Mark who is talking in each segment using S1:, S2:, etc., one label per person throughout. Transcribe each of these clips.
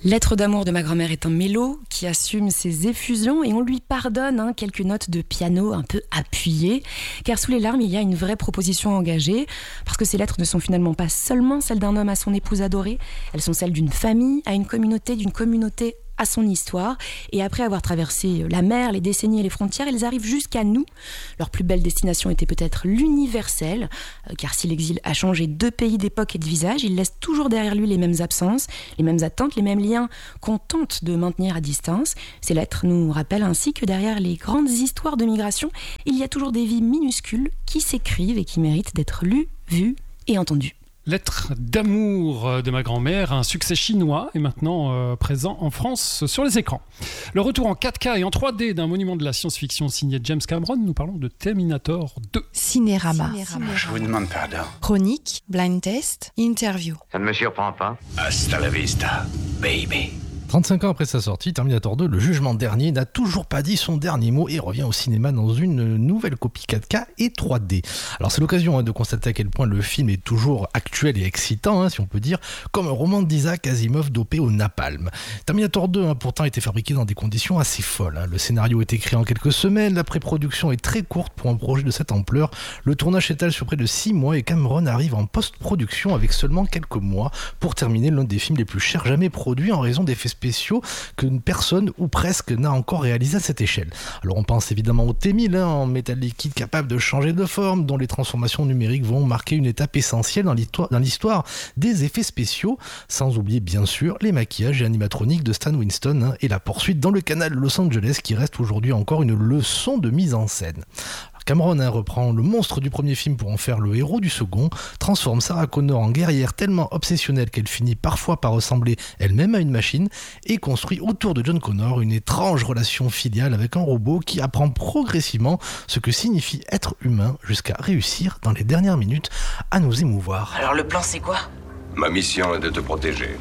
S1: Lettre d'amour de ma grand-mère est un mélo qui assume ses effusions et on lui pardonne quelques notes de piano un peu appuyées, car sous les larmes il y a une vraie proposition engagée, parce que ces lettres ne sont finalement pas seulement celles d'un homme à son épouse adorée, elles sont celles d'une famille à une communauté, d'une communauté à son histoire, et après avoir traversé la mer, les décennies et les frontières, ils arrivent jusqu'à nous. Leur plus belle destination était peut-être l'universel, car si l'exil a changé de pays, d'époque et de visage, il laisse toujours derrière lui les mêmes absences, les mêmes attentes, les mêmes liens qu'on tente de maintenir à distance. Ces lettres nous rappellent ainsi que derrière les grandes histoires de migration, il y a toujours des vies minuscules qui s'écrivent et qui méritent d'être lues, vues et entendues.
S2: Lettre d'amour de ma grand-mère, un succès chinois est maintenant présent en France sur les écrans. Le retour en 4K et en 3D d'un monument de la science-fiction signé James Cameron, nous parlons de Terminator 2.
S3: Cinérama.
S4: Je vous demande pardon.
S3: Chronique, blind test, interview.
S4: Ça ne me surprend pas. Hasta la vista, baby.
S5: 35 ans après sa sortie, Terminator 2, le jugement dernier, n'a toujours pas dit son dernier mot et revient au cinéma dans une nouvelle copie 4K et 3D. Alors c'est l'occasion de constater à quel point le film est toujours actuel et excitant, si on peut dire, comme un roman d'Isaac Asimov dopé au napalm. Terminator 2 pourtant a été fabriqué dans des conditions assez folles. Le scénario est écrit en quelques semaines, la pré-production est très courte pour un projet de cette ampleur, le tournage s'étale sur près de 6 mois et Cameron arrive en post-production avec seulement quelques mois pour terminer l'un des films les plus chers jamais produits en raison d'effets spéciaux que personne ou presque n'a encore réalisé à cette échelle. Alors on pense évidemment au T-1000 en métal liquide capable de changer de forme, dont les transformations numériques vont marquer une étape essentielle dans l'histoire des effets spéciaux, sans oublier bien sûr les maquillages et animatroniques de Stan Winston et la poursuite dans le canal de Los Angeles qui reste aujourd'hui encore une leçon de mise en scène. Cameron reprend le monstre du premier film pour en faire le héros du second, transforme Sarah Connor en guerrière tellement obsessionnelle qu'elle finit parfois par ressembler elle-même à une machine et construit autour de John Connor une étrange relation filiale avec un robot qui apprend progressivement ce que signifie être humain jusqu'à réussir dans les dernières minutes à nous émouvoir.
S6: Alors le plan c'est quoi ?
S7: Ma mission est de te protéger.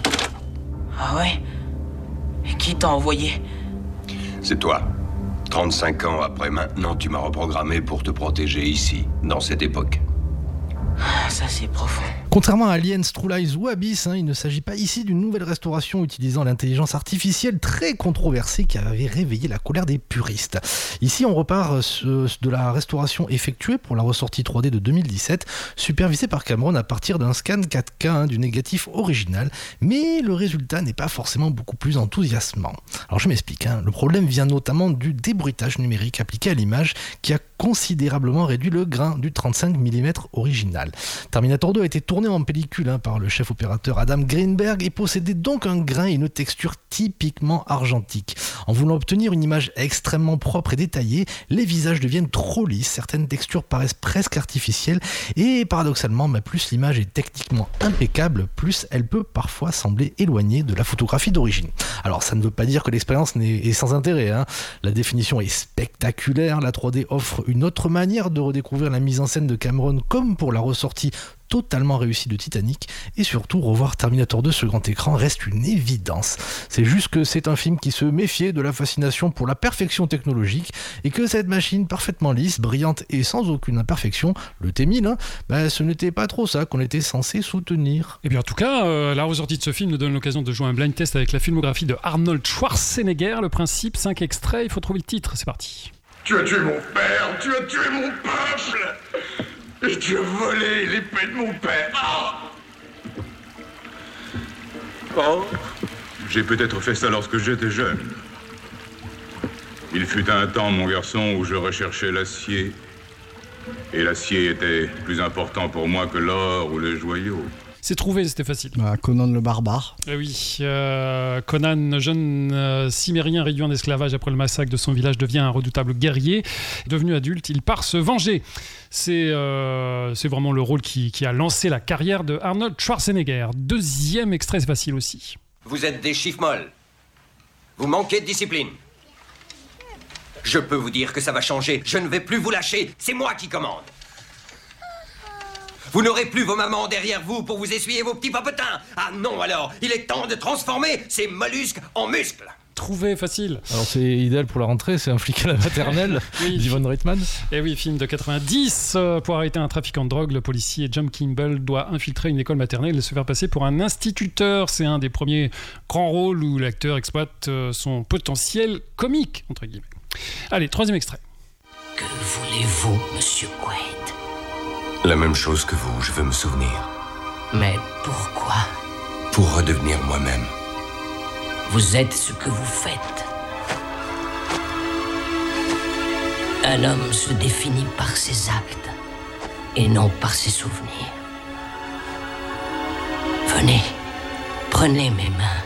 S6: Ah ouais ? Et qui t'a envoyé ?
S7: C'est toi. 35 ans après maintenant, tu m'as reprogrammé pour te protéger ici, dans cette époque.
S6: Ça c'est profond.
S5: Contrairement à Aliens, True Lies ou Abyss, il ne s'agit pas ici d'une nouvelle restauration utilisant l'intelligence artificielle très controversée qui avait réveillé la colère des puristes. Ici, on repart de la restauration effectuée pour la ressortie 3D de 2017, supervisée par Cameron à partir d'un scan 4K du négatif original, mais le résultat n'est pas forcément beaucoup plus enthousiasmant. Alors je m'explique, le problème vient notamment du débruitage numérique appliqué à l'image qui a considérablement réduit le grain du 35 mm original. Terminator 2 a été tourné en pellicule par le chef opérateur Adam Greenberg et possédait donc un grain et une texture typiquement argentiques. En voulant obtenir une image extrêmement propre et détaillée, les visages deviennent trop lisses, certaines textures paraissent presque artificielles et paradoxalement, plus l'image est techniquement impeccable, plus elle peut parfois sembler éloignée de la photographie d'origine. Alors ça ne veut pas dire que l'expérience est sans intérêt, La définition est spectaculaire, la 3D offre une autre manière de redécouvrir la mise en scène de Cameron comme pour la ressortie totalement réussie de Titanic, et surtout revoir Terminator 2 sur grand écran reste une évidence. C'est juste que c'est un film qui se méfiait de la fascination pour la perfection technologique et que cette machine parfaitement lisse, brillante et sans aucune imperfection, le T-1000, ce n'était pas trop ça qu'on était censé soutenir.
S2: Et bien en tout cas, la ressortie de ce film nous donne l'occasion de jouer un blind test avec la filmographie de Arnold Schwarzenegger. Le principe, 5 extraits, il faut trouver le titre, c'est parti.
S8: Tu as tué mon père, tu as tué mon peuple, et tu as volé l'épée de mon père. Oh. J'ai peut-être fait ça lorsque j'étais jeune. Il fut un temps, mon garçon, où je recherchais l'acier. Et l'acier était plus important pour moi que l'or ou les joyaux.
S2: C'est trouvé, c'était facile.
S9: Conan le barbare.
S2: Oui, Conan, jeune cimérien réduit en esclavage après le massacre de son village, devient un redoutable guerrier. Devenu adulte, il part se venger. C'est vraiment le rôle qui a lancé la carrière de Arnold Schwarzenegger. Deuxième extrait, c'est facile aussi.
S10: Vous êtes des chiffres molles. Vous manquez de discipline. Je peux vous dire que ça va changer. Je ne vais plus vous lâcher. C'est moi qui commande. Vous n'aurez plus vos mamans derrière vous pour vous essuyer vos petits papetins. Ah non alors, il est temps de transformer ces mollusques en muscles.
S2: Trouvé, facile.
S5: Alors c'est idéal pour la rentrée, c'est un flic à la maternelle d'Yvonne Reitman.
S2: Et oui, film de 90. Pour arrêter un trafiquant de drogue, le policier John Kimball doit infiltrer une école maternelle et se faire passer pour un instituteur. C'est un des premiers grands rôles où l'acteur exploite son potentiel comique, entre guillemets. Allez, 3e extrait.
S6: Que voulez-vous, monsieur Quaid?
S7: La même chose que vous, je veux me souvenir.
S6: Mais pourquoi?
S7: Pour redevenir moi-même.
S6: Vous êtes ce que vous faites. Un homme se définit par ses actes et non par ses souvenirs. Venez, prenez mes mains.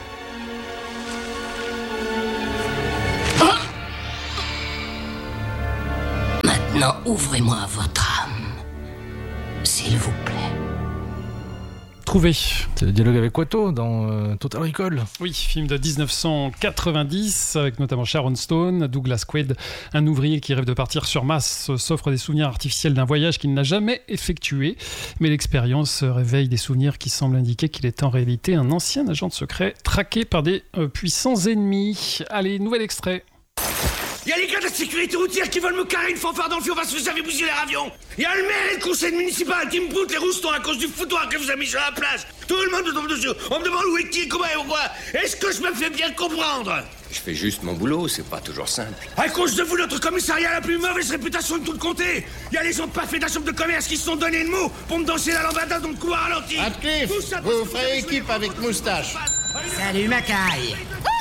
S6: Maintenant, ouvrez-moi votre âme, s'il vous plaît.
S2: Trouvé.
S5: C'est le dialogue avec Watteau dans Total Recall.
S2: Oui, film de 1990 avec notamment Sharon Stone, Douglas Quaid, un ouvrier qui rêve de partir sur Mars, s'offre des souvenirs artificiels d'un voyage qu'il n'a jamais effectué, mais l'expérience réveille des souvenirs qui semblent indiquer qu'il est en réalité un ancien agent de secret traqué par des puissants ennemis. Allez, nouvel extrait.
S4: Il y a les gars de la sécurité routière qui veulent me carrer une fanfare dans le fion parce que vous avez bousillé leur avion. Il y a le maire et le conseil municipal qui me broutent les roustons à cause du foutoir que vous avez mis sur la place. Tout le monde me tombe dessus. On me demande où est qui, comment et pourquoi. Est-ce que je me fais bien comprendre?
S10: Je fais juste mon boulot, c'est pas toujours simple.
S4: À cause de vous, notre commissariat a la plus mauvaise réputation de tout le comté. Il y a les gens pas faits de la chambre de commerce qui se sont donné le mot pour me danser la lambada dans le couloir ralenti.
S9: Actif, vous ferez équipe avec Moustache.
S11: Salut Macaille.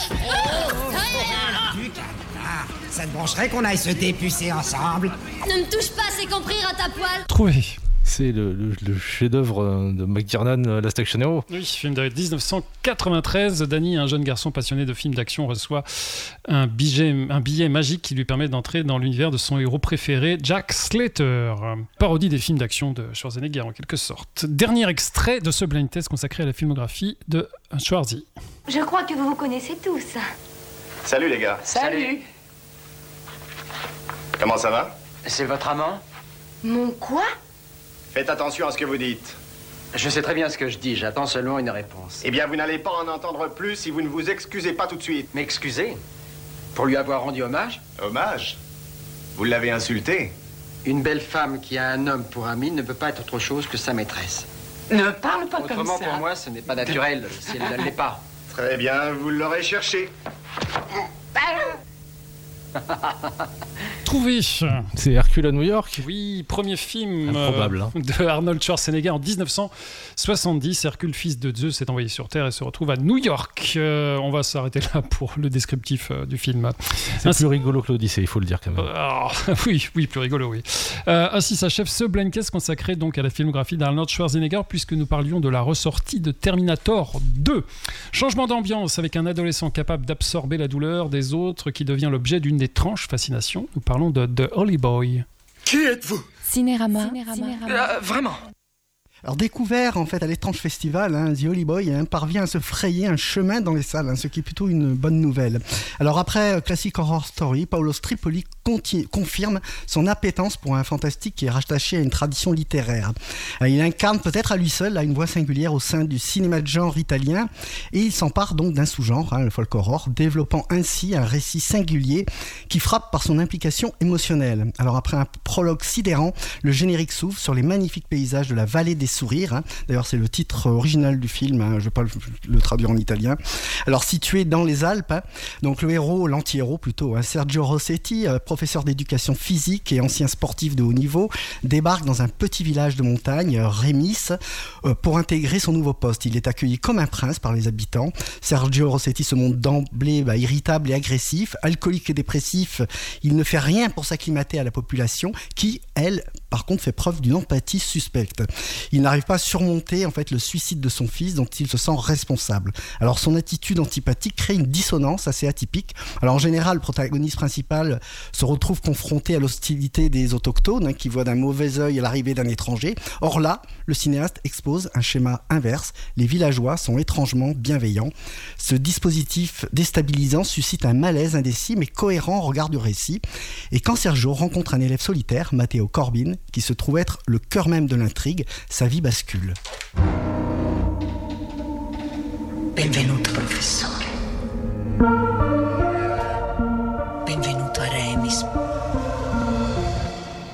S11: Ça te brancherait qu'on aille se dépucer ensemble?
S12: Ne me touche pas, c'est compris, rate à poil.
S2: Trouvé.
S5: C'est le chef-d'œuvre de McTiernan, Last Action Hero.
S2: Oui, film de 1993. Danny, un jeune garçon passionné de films d'action, reçoit un billet magique qui lui permet d'entrer dans l'univers de son héros préféré, Jack Slater. Parodie des films d'action de Schwarzenegger, en quelque sorte. Dernier extrait de ce blind test consacré à la filmographie de Schwarzy.
S12: Je crois que vous vous connaissez tous.
S9: Salut les gars.
S11: Salut.
S9: Comment ça va?
S11: C'est votre amant?
S12: Mon quoi?
S9: Faites attention à ce que vous dites.
S11: Je sais très bien ce que je dis, j'attends seulement une réponse.
S9: Eh bien, vous n'allez pas en entendre plus si vous ne vous excusez pas tout de suite.
S11: M'excuser? Pour lui avoir rendu hommage?
S9: Hommage? Vous l'avez insulté?
S11: Une belle femme qui a un homme pour ami ne peut pas être autre chose que sa maîtresse.
S13: Ne parle pas
S11: Autrement,
S13: comme ça.
S11: pour moi, ce n'est pas naturel si elle ne l'est pas.
S9: Très bien, vous l'aurez cherché.
S2: Trouvé.
S5: C'est Hercule à New York.
S2: Oui, premier film
S5: Improbable,
S2: de Arnold Schwarzenegger en 1970. Hercule, fils de Zeus, est envoyé sur Terre et se retrouve à New York. On va s'arrêter là pour le descriptif du film.
S5: C'est plus rigolo que l'Odyssée, il faut le dire quand même.
S2: Oui, plus rigolo, oui. Ainsi s'achève ce blind test consacré donc à la filmographie d'Arnold Schwarzenegger, puisque nous parlions de la ressortie de Terminator 2. Changement d'ambiance avec un adolescent capable d'absorber la douleur des autres qui devient l'objet d'une étrange fascination. Nous parlons de The Holy Boy.
S4: Qui êtes-vous?
S1: Cinérama.
S4: Vraiment?
S14: Alors découvert en fait à l'étrange festival, The Holy Boy parvient à se frayer un chemin dans les salles, ce qui est plutôt une bonne nouvelle. Alors après Classic Horror Story, Paolo Stripoli confirme son appétence pour un fantastique qui est rattaché à une tradition littéraire. Il incarne peut-être à lui seul une voix singulière au sein du cinéma de genre italien et il s'empare donc d'un sous-genre, le folk horror, développant ainsi un récit singulier qui frappe par son implication émotionnelle. Alors après un prologue sidérant, le générique s'ouvre sur les magnifiques paysages de la vallée des sourires. D'ailleurs, c'est le titre original du film. Je ne vais pas le traduire en italien. Alors, situé dans les Alpes, donc le héros, l'anti-héros plutôt, Sergio Rossetti, professeur d'éducation physique et ancien sportif de haut niveau, débarque dans un petit village de montagne, Rémis, pour intégrer son nouveau poste. Il est accueilli comme un prince par les habitants. Sergio Rossetti se montre d'emblée irritable et agressif, alcoolique et dépressif. Il ne fait rien pour s'acclimater à la population qui, elle, par contre, fait preuve d'une empathie suspecte. Il n'arrive pas à surmonter en fait le suicide de son fils dont il se sent responsable. Alors son attitude antipathique crée une dissonance assez atypique. Alors en général, le protagoniste principal se retrouve confronté à l'hostilité des autochtones qui voient d'un mauvais œil l'arrivée d'un étranger. Or là, le cinéaste expose un schéma inverse. Les villageois sont étrangement bienveillants. Ce dispositif déstabilisant suscite un malaise indécis mais cohérent au regard du récit. Et quand Sergio rencontre un élève solitaire, Matteo Corbin, qui se trouve être le cœur même de l'intrigue, sa vie bascule.
S6: Benvenuto, professore.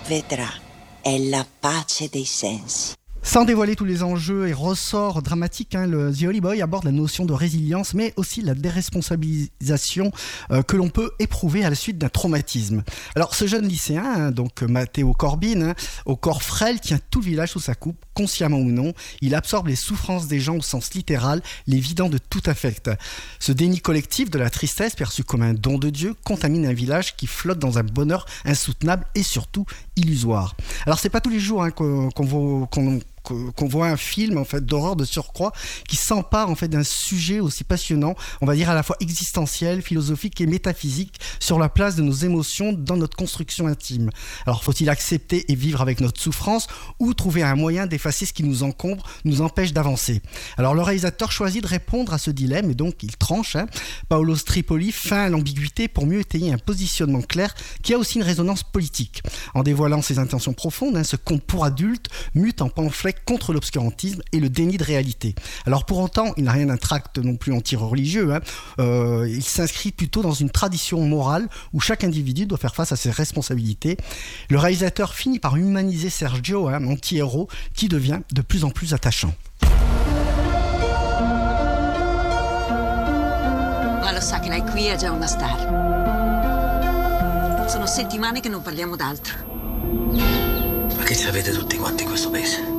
S13: vedrà. È la pace dei sensi.
S14: Sans dévoiler tous les enjeux et ressorts dramatiques, le The Holy Boy aborde la notion de résilience, mais aussi la déresponsabilisation que l'on peut éprouver à la suite d'un traumatisme. Alors ce jeune lycéen, donc Matteo Corbin, au corps frêle, tient tout le village sous sa coupe, consciemment ou non. Il absorbe les souffrances des gens au sens littéral, les vidant de tout affect. Ce déni collectif de la tristesse, perçu comme un don de Dieu, contamine un village qui flotte dans un bonheur insoutenable et surtout illusoire. Alors c'est pas tous les jours qu'on voit un film en fait d'horreur de surcroît qui s'empare en fait d'un sujet aussi passionnant, on va dire à la fois existentiel, philosophique et métaphysique sur la place de nos émotions dans notre construction intime. Alors faut-il accepter et vivre avec notre souffrance ou trouver un moyen d'effacer ce qui nous encombre, nous empêche d'avancer? Alors le réalisateur choisit de répondre à ce dilemme et donc il tranche. Paolo Stripoli feint à l'ambiguïté pour mieux étayer un positionnement clair qui a aussi une résonance politique. En dévoilant ses intentions profondes, ce conte pour adultes mute en pamphlet contre l'obscurantisme et le déni de réalité. Alors pour autant, il n'a rien d'un tract non plus anti-religieux. Il s'inscrit plutôt dans une tradition morale où chaque individu doit faire face à ses responsabilités. Le réalisateur finit par humaniser Sergio, anti-héros, qui devient de plus en plus attachant.
S15: Ma lo sa che lei qui è già una star. Sono settimane che non parliamo d'altro.
S6: Ma che sapete tutti quanti in questo paese?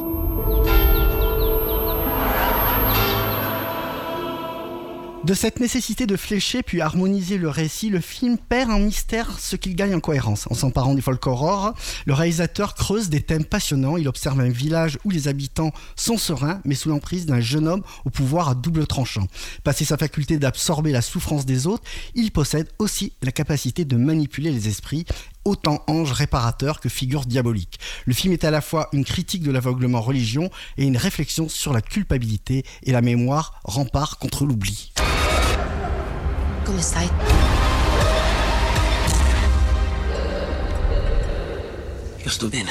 S14: De cette nécessité de flécher puis harmoniser le récit, le film perd en mystère ce qu'il gagne en cohérence. En s'emparant du folk horror, le réalisateur creuse des thèmes passionnants. Il observe un village où les habitants sont sereins, mais sous l'emprise d'un jeune homme au pouvoir à double tranchant. Passé sa faculté d'absorber la souffrance des autres, il possède aussi la capacité de manipuler les esprits, autant ange réparateur que figure diabolique. Le film est à la fois une critique de l'aveuglement religion et une réflexion sur la culpabilité et la mémoire, rempart contre l'oubli.
S3: Come stai?
S6: Io sto bene.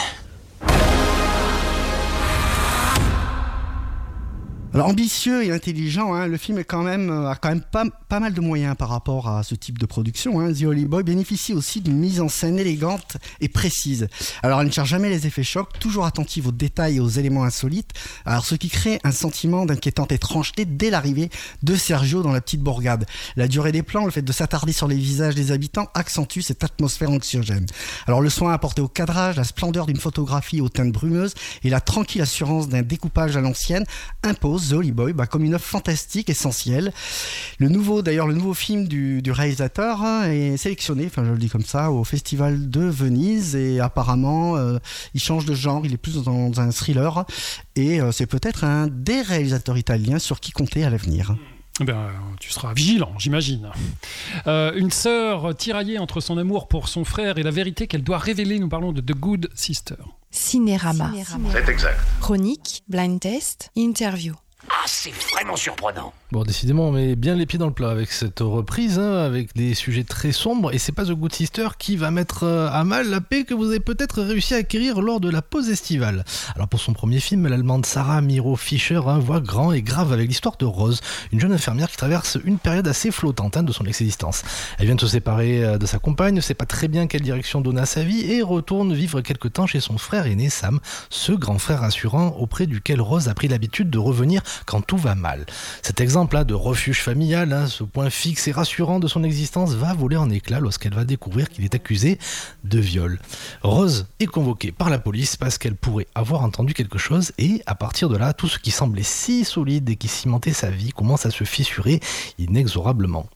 S14: Alors ambitieux et intelligent, le film a quand même pas mal de moyens par rapport à ce type de production. The Holy Boy bénéficie aussi d'une mise en scène élégante et précise. Alors elle ne cherche jamais les effets chocs, toujours attentive aux détails et aux éléments insolites. Alors ce qui crée un sentiment d'inquiétante étrangeté dès l'arrivée de Sergio dans la petite bourgade. La durée des plans, le fait de s'attarder sur les visages des habitants accentue cette atmosphère anxiogène. Alors le soin apporté au cadrage, la splendeur d'une photographie aux teintes brumeuses et la tranquille assurance d'un découpage à l'ancienne imposent The Holy Boy comme une œuvre fantastique, essentielle. Le nouveau film du réalisateur est sélectionné, je le dis comme ça, au Festival de Venise et apparemment il change de genre, il est plus dans un thriller et c'est peut-être un des réalisateurs italiens sur qui compter à l'avenir.
S2: Tu seras vigilant, j'imagine. Une sœur tiraillée entre son amour pour son frère et la vérité qu'elle doit révéler. Nous parlons de The Good Sister.
S3: Cinérama.
S4: C'est exact.
S3: Chronique, blind test, interview.
S6: Ah, c'est vraiment surprenant.
S5: Bon, décidément, on met bien les pieds dans le plat avec cette reprise, avec des sujets très sombres, et c'est pas The Good Sister qui va mettre à mal la paix que vous avez peut-être réussi à acquérir lors de la pause estivale. Alors pour son premier film, l'allemande Sarah Miro Fischer voit grand et grave avec l'histoire de Rose, une jeune infirmière qui traverse une période assez flottante de son existence. Elle vient de se séparer de sa compagne, ne sait pas très bien quelle direction donner à sa vie et retourne vivre quelque temps chez son frère aîné Sam, ce grand frère rassurant auprès duquel Rose a pris l'habitude de revenir quand tout va mal. Cet exemple de refuge familial, ce point fixe et rassurant de son existence va voler en éclats lorsqu'elle va découvrir qu'il est accusé de viol. Rose est convoquée par la police parce qu'elle pourrait avoir entendu quelque chose et à partir de là, tout ce qui semblait si solide et qui cimentait sa vie commence à se fissurer inexorablement.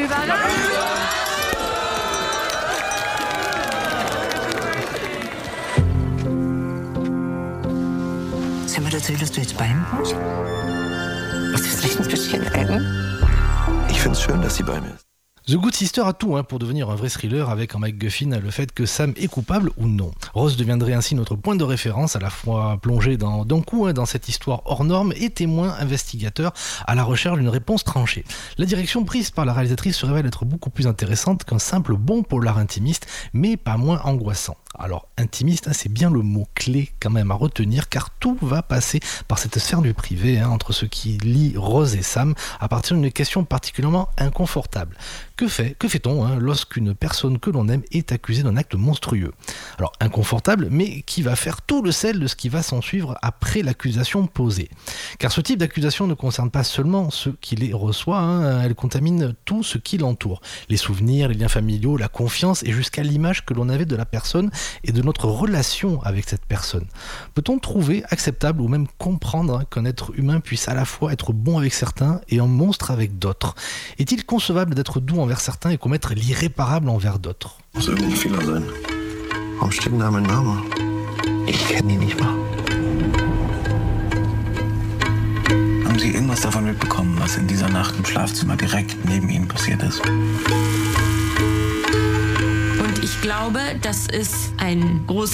S15: Sind wir dazu, dass du jetzt bei ihm kommst? Was ist nicht ein bisschen eng?
S16: Ich find's schön, dass sie bei mir ist.
S5: The Good Sister a tout pour devenir un vrai thriller avec en MacGuffin le fait que Sam est coupable ou non. Rose deviendrait ainsi notre point de référence, à la fois plongé d'un coup dans cette histoire hors norme et témoin investigateur à la recherche d'une réponse tranchée. La direction prise par la réalisatrice se révèle être beaucoup plus intéressante qu'un simple bon polar intimiste, mais pas moins angoissant. Alors intimiste, c'est bien le mot-clé quand même à retenir, car tout va passer par cette sphère du privé, entre ce qui lie Rose et Sam, à partir d'une question particulièrement inconfortable. Que fait-on lorsqu'une personne que l'on aime est accusée d'un acte monstrueux ? Alors inconfortable, mais qui va faire tout le sel de ce qui va s'en suivre après l'accusation posée. Car ce type d'accusation ne concerne pas seulement ceux qui les reçoivent, elle contamine tout ce qui l'entoure. Les souvenirs, les liens familiaux, la confiance et jusqu'à l'image que l'on avait de la personne et de notre relation avec cette personne. Peut-on trouver acceptable ou même comprendre qu'un être humain puisse à la fois être bon avec certains et un monstre avec d'autres ? Est-il concevable d'être doux envers certains et commettre l'irréparable envers d'autres ?
S16: Muss irgendwie ein Fehler sein. Warum steht denn da mein Name? Ich kenne ihn nicht mal.
S15: Haben Sie irgendwas davon mitbekommen, was in dieser Nacht im Schlafzimmer direkt neben Ihnen passiert ist?
S17: Und ich glaube, das ist ein großer